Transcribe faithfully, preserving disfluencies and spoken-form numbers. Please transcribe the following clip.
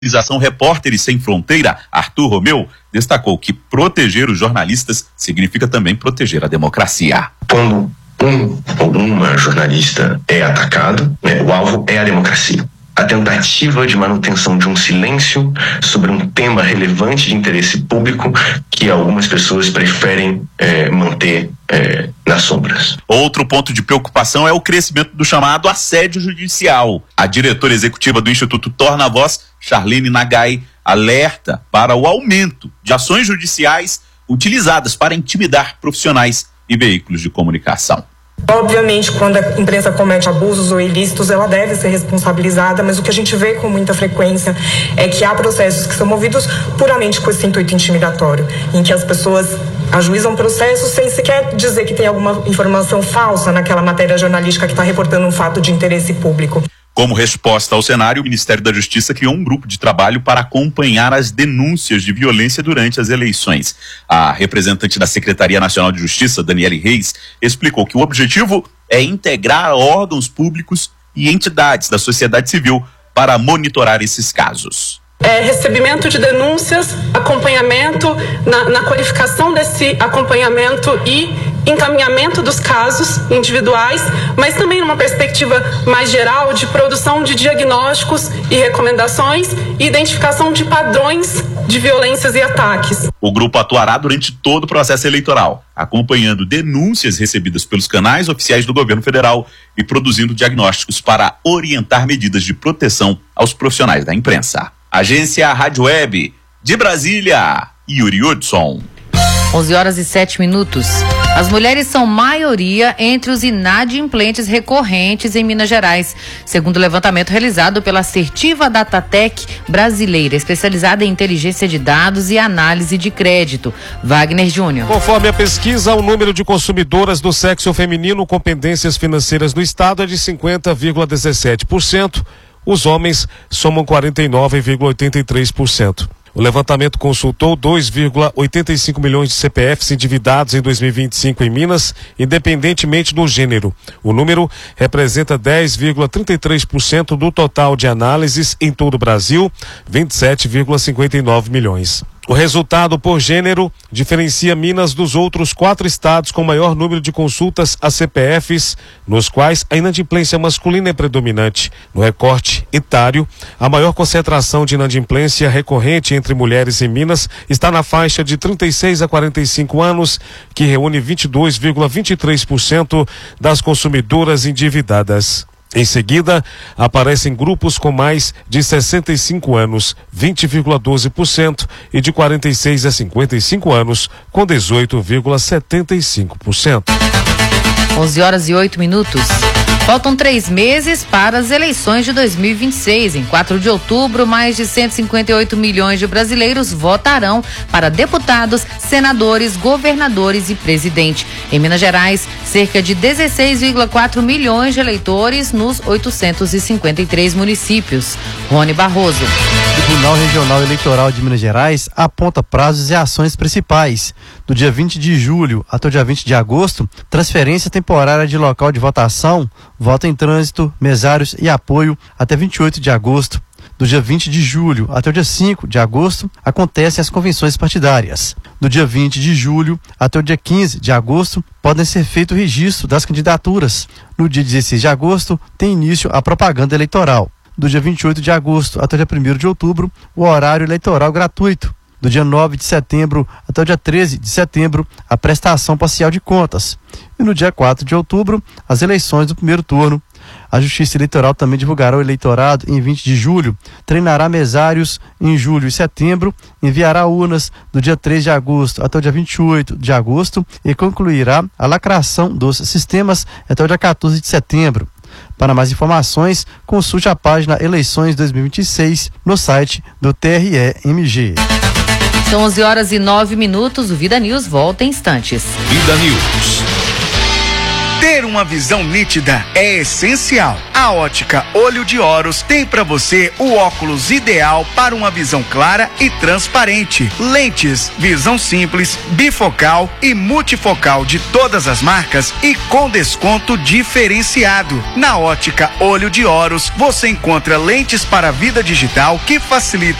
Organização Repórteres Sem Fronteira, Arthur Romeu, destacou que proteger os jornalistas significa também proteger a democracia. Quando um ou uma jornalista é atacado, né, o alvo é a democracia. A tentativa de manutenção de um silêncio sobre um tema relevante de interesse público que algumas pessoas preferem é, manter é, nas sombras. Outro ponto de preocupação é o crescimento do chamado assédio judicial. A diretora executiva do Instituto Torna Voz, Charlene Nagai, alerta para o aumento de ações judiciais utilizadas para intimidar profissionais e veículos de comunicação. Obviamente, quando a imprensa comete abusos ou ilícitos, ela deve ser responsabilizada, mas o que a gente vê com muita frequência é que há processos que são movidos puramente com esse intuito intimidatório, em que as pessoas ajuizam processos sem sequer dizer que tem alguma informação falsa naquela matéria jornalística que está reportando um fato de interesse público. Como resposta ao cenário, o Ministério da Justiça criou um grupo de trabalho para acompanhar as denúncias de violência durante as eleições. A representante da Secretaria Nacional de Justiça, Daniele Reis, explicou que o objetivo é integrar órgãos públicos e entidades da sociedade civil para monitorar esses casos. É, recebimento de denúncias, acompanhamento, na, na qualificação desse acompanhamento e encaminhamento dos casos individuais, mas também numa perspectiva mais geral de produção de diagnósticos e recomendações e identificação de padrões de violências e ataques. O grupo atuará durante todo o processo eleitoral, acompanhando denúncias recebidas pelos canais oficiais do governo federal e produzindo diagnósticos para orientar medidas de proteção aos profissionais da imprensa. Agência Rádio Web de Brasília, Yuri Hudson. onze horas e sete minutos. As mulheres são maioria entre os inadimplentes recorrentes em Minas Gerais, segundo o levantamento realizado pela Assertiva Datatec brasileira, especializada em inteligência de dados e análise de crédito. Wagner Júnior. Conforme a pesquisa, o número de consumidoras do sexo feminino com pendências financeiras no estado é de cinquenta vírgula dezessete por cento. Os homens somam quarenta e nove vírgula oitenta e três por cento. O levantamento consultou dois vírgula oitenta e cinco milhões de C P Fs endividados em dois mil e vinte e cinco em Minas, independentemente do gênero. O número representa dez vírgula trinta e três por cento do total de análises em todo o Brasil, vinte e sete vírgula cinquenta e nove milhões. O resultado por gênero diferencia Minas dos outros quatro estados com maior número de consultas a C P Fs, nos quais a inadimplência masculina é predominante. No recorte etário, a maior concentração de inadimplência recorrente entre mulheres em Minas está na faixa de trinta e seis a quarenta e cinco anos, que reúne vinte e dois vírgula vinte e três por cento das consumidoras endividadas. Em seguida, aparecem grupos com mais de sessenta e cinco anos, vinte vírgula doze por cento, e de quarenta e seis a cinquenta e cinco anos, com dezoito vírgula setenta e cinco por cento. onze horas e oito minutos. Faltam três meses para as eleições de dois mil e vinte e seis. Em quatro de outubro, mais de cento e cinquenta e oito milhões de brasileiros votarão para deputados, senadores, governadores e presidente. Em Minas Gerais, cerca de dezesseis vírgula quatro milhões de eleitores nos oitocentos e cinquenta e três municípios. Rony Barroso. O Tribunal Regional Eleitoral de Minas Gerais aponta prazos e ações principais. Do dia vinte de julho até o dia vinte de agosto, transferência temporária de local de votação, voto em trânsito, mesários e apoio até vinte e oito de agosto. Do dia vinte de julho até o dia cinco de agosto, acontecem as convenções partidárias. Do dia vinte de julho até o dia quinze de agosto, podem ser feito o registro das candidaturas. No dia dezesseis de agosto, tem início a propaganda eleitoral. Do dia vinte e oito de agosto até o dia primeiro de outubro, o horário eleitoral gratuito. Do dia nove de setembro até o dia treze de setembro, a prestação parcial de contas. E no dia quatro de outubro, as eleições do primeiro turno. A Justiça Eleitoral também divulgará o eleitorado em vinte de julho, treinará mesários em julho e setembro, enviará urnas do dia três de agosto até o dia vinte e oito de agosto e concluirá a lacração dos sistemas até o dia quatorze de setembro. Para mais informações, consulte a página Eleições dois mil e vinte e seis no site do T R E M G. São onze horas e nove minutos. O Vida News volta em instantes. Vida News. Ter uma visão nítida é essencial. A Ótica Olho de Horus tem para você o óculos ideal para uma visão clara e transparente. Lentes, visão simples, bifocal e multifocal de todas as marcas e com desconto diferenciado. Na Ótica Olho de Horus você encontra lentes para a vida digital que facilita